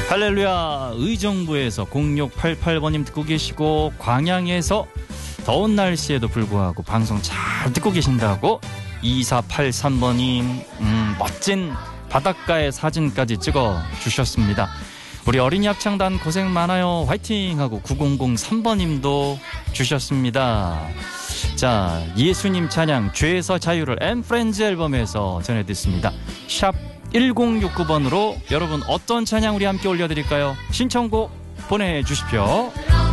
할렐루야. 의정부에서 0688번님 듣고 계시고, 광양에서 더운 날씨에도 불구하고 방송 잘 듣고 계신다고 2483번님 멋진 바닷가의 사진까지 찍어 주셨습니다. 우리 어린이 합창단 고생 많아요 화이팅 하고 9003번님도 주셨습니다. 자, 예수님 찬양 죄에서 자유를 엠프렌즈 앨범에서 전해 듣습니다. 샵 1069번으로 여러분 어떤 찬양 우리 함께 올려드릴까요? 신청곡 보내주십시오.